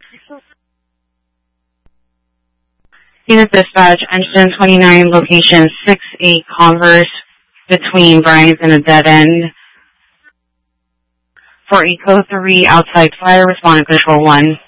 Unit dispatch, engine 29, location 68 Converse, between Bryant and a dead end. For Eco 3, outside fire, responding control 1.